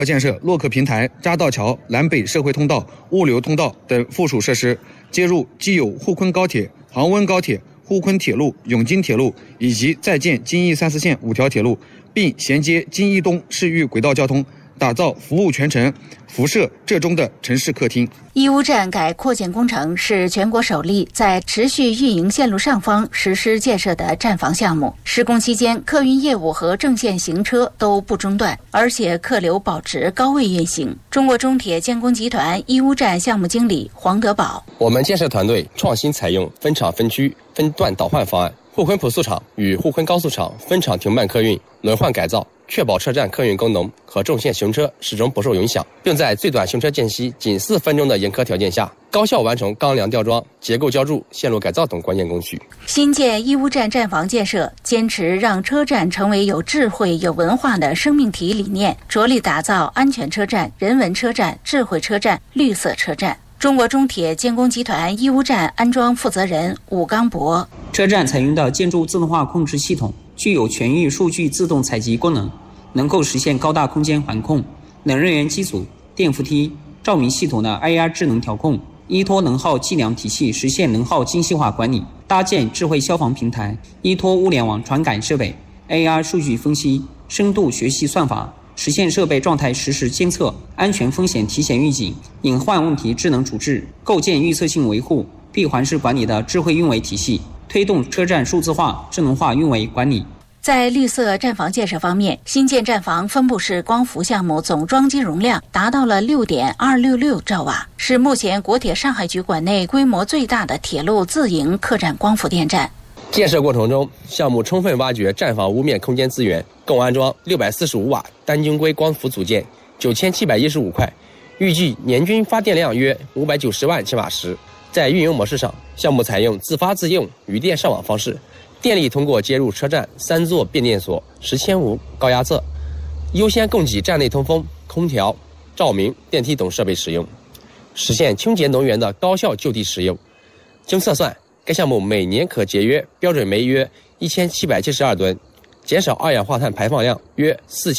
建设洛克平台、匝道桥、南北社会通道、物流通道等附属设施，接入既有沪昆高铁、杭温高铁、沪昆铁路、永金铁路以及在建京义3、4线5条铁路，并衔接京义东市域轨道交通，打造服务全城、辐射浙中的城市客厅。 义乌站改扩建工程是全国首例在持续运营线路上方实施建设的站房项目。施工期间，客运业务和正线行车都不中断，而且客流保持高位运行。中国中铁建工集团义乌站项目经理黄德宝： 我们建设团队创新采用分场分区、分段倒换方案，沪昆普速场与沪昆高速场分场停办客运，轮换改造，确保车站客运功能和重线行车始终不受影响，并在最短行车间隙仅4分钟的严苛条件下，高效完成钢梁吊装、结构浇筑、线路改造等关键工序。 新建义乌站站房建设坚持让车站成为有智慧、有文化的生命体理念，着力打造安全车站、人文车站、智慧车站、绿色车站。中国中铁建工集团义乌站安装负责人武刚博： 车站采用的建筑自动化控制系统具有全域数据自动采集功能，能够实现高大空间环控、冷热源机组、电扶梯、照明系统的 IR 智能调控，依托能耗计量体系实现能耗精细化管理，搭建智慧消防平台，依托物联网传感设备、AR 数据分析、深度学习算法，实现设备状态实时监测、安全风险提前预警、隐患问题智能处置，构建预测性维护、闭环式管理的智慧运维体系，推动车站数字化、智能化运维管理。 在绿色站房建设方面，新建站房分布式光伏项目总装机容量达到了6.266兆瓦，是目前国铁上海局管内规模最大的铁路自营客站光伏电站。 建设过程中，项目充分挖掘站房屋面空间资源，共安装645瓦单晶硅光伏组件9715块，预计年均发电量约590万千瓦时。在运营模式上，项目采用自发自用、余电上网方式，电力通过接入车站3座变电所、10千伏高压侧，优先供给站内通风、空调、照明、电梯等设备使用，实现清洁能源的高效就地使用。经测算，该项目每年可节约标准煤约1772吨，减少二氧化碳排放量约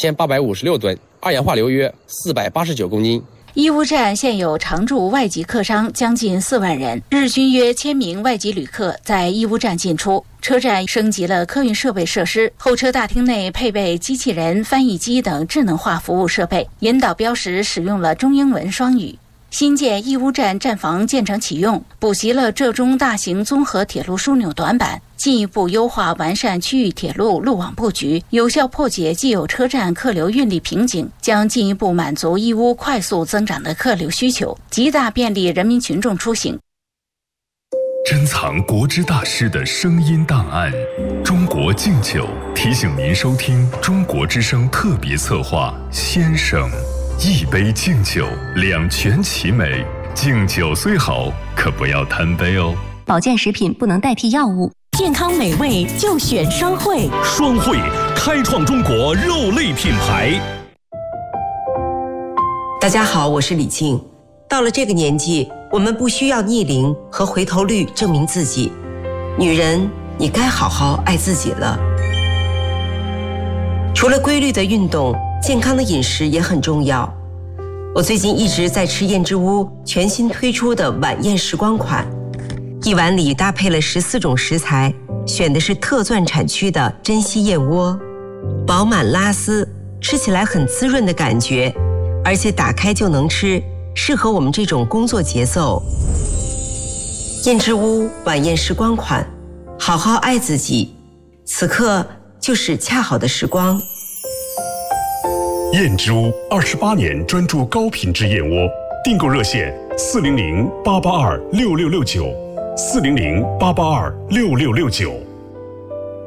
4856吨，二氧化硫约489公斤。 义乌站现有常驻外籍客商将近4万人，日均约1000名外籍旅客在义乌站进出。车站升级了客运设备设施，候车大厅内配备机器人、翻译机等智能化服务设备，引导标识使用了中英文双语。新建义乌站站房建成启用，补齐了浙中大型综合铁路枢纽短板，进一步优化完善区域铁路路网布局，有效破解既有车站客流运力瓶颈，将进一步满足义乌快速增长的客流需求，极大便利人民群众出行。 珍藏国之大师的声音档案，中国敬酒提醒您收听中国之声特别策划《先生》。一杯敬酒，两全其美。敬酒虽好，可不要贪杯哦。 保健食品不能代替药物， 健康美味就选双汇。 双汇开创中国肉类品牌。 大家好，我是李静。到了这个年纪，我们不需要逆龄和回头率证明自己。女人，你该好好爱自己了。除了规律的运动，健康的饮食也很重要。我最近一直在吃燕之屋全新推出的晚宴时光款，一碗里搭配了14种食材，选的是特钻产区的珍稀燕窝，饱满拉丝，吃起来很滋润的感觉，而且打开就能吃，适合我们这种工作节奏。燕之屋晚宴时光款，好好爱自己，此刻就是恰好的时光。 燕之屋28年专注高品质燕窝，订购热线400-882-6669，400-882-6669。